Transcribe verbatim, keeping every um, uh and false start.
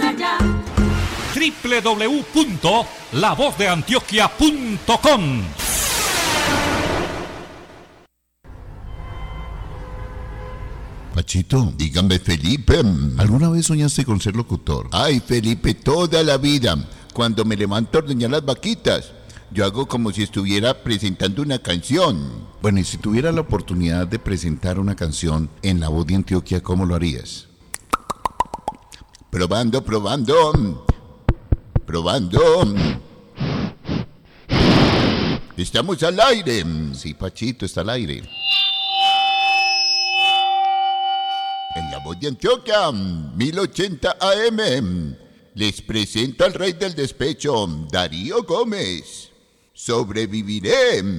allá. doble u doble u doble u punto la voz de antioquia punto com. Pachito, dígame, Felipe, ¿alguna vez soñaste con ser locutor? Ay, Felipe, toda la vida. Cuando me levanto a ordeñar las vaquitas, yo hago como si estuviera presentando una canción. Bueno, y si tuviera la oportunidad de presentar una canción en La Voz de Antioquia, ¿cómo lo harías? Probando, probando. Probando. Estamos al aire. Sí, Pachito, está al aire. En La Voz de Antioquia, mil ochenta A M, les presento al rey del despecho, Darío Gómez. Sobreviviré.